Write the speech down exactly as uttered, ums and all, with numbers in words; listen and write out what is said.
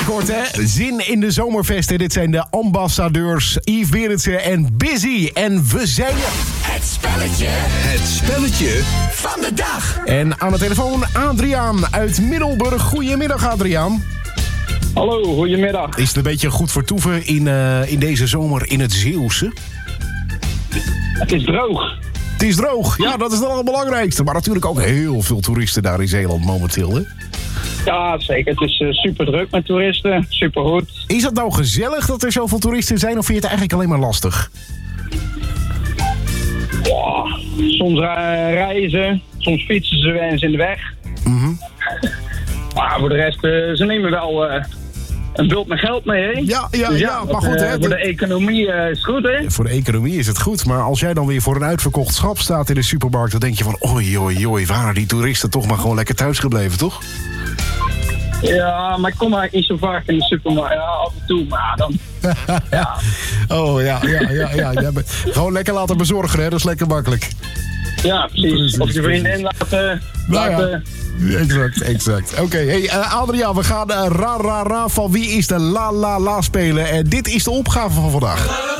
hoort, hè? Zin in de zomerfesten. Dit zijn de ambassadeurs Yves Berendsen en Busy. En we zijn er. Het spelletje. Het spelletje van de dag. En aan de telefoon Adriaan uit Middelburg. Goedemiddag, Adriaan. Hallo, goedemiddag. Is het een beetje goed vertoeven in, uh, in deze zomer in het Zeeuwse? Het is droog. Het is droog, ja, dat is dan het belangrijkste. Maar natuurlijk ook heel veel toeristen daar in Zeeland momenteel, hè? Ja, zeker. Het is uh, super druk met toeristen. Super goed. Is het nou gezellig dat er zoveel toeristen zijn, of vind je het eigenlijk alleen maar lastig? Wow. Soms uh, reizen, soms fietsen ze eens in de weg. Mm-hmm. Maar voor de rest, uh, ze nemen wel uh, een bult met geld mee, hè? Ja, ja, dus ja, ja, maar dat, goed, uh, hè? Voor de economie uh, is het goed, hè? Voor de economie is het goed, maar als jij dan weer voor een uitverkocht schap staat in de supermarkt, dan denk je van, oei, oei, oei, waren die toeristen toch maar gewoon lekker thuis gebleven, toch? Ja, maar ik kom eigenlijk niet zo vaak in de supermarkt. Ja, af en toe, maar dan... ja. Oh, ja, ja, ja, ja. ja. Gewoon lekker laten bezorgen, hè? Dat is lekker makkelijk. Ja, precies. Precies, Of je vriendin precies. laten... Nou ja. laten Exact, exact. Oké, okay, hey, uh, Adriaan, we gaan uh, ra, ra, ra van wie is de la, la, la spelen. En dit is de opgave van vandaag.